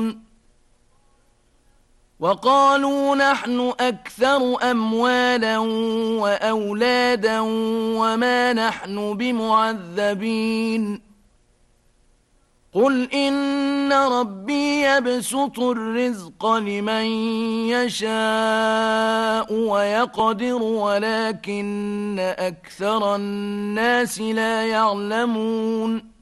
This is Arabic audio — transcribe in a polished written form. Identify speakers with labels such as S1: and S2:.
S1: يعلمون وقالوا نحن أكثر أموالا وأولادا وما نحن بمعذبين قل إن ربي يبسط الرزق لمن يشاء ويقدر ولكن أكثر الناس لا يعلمون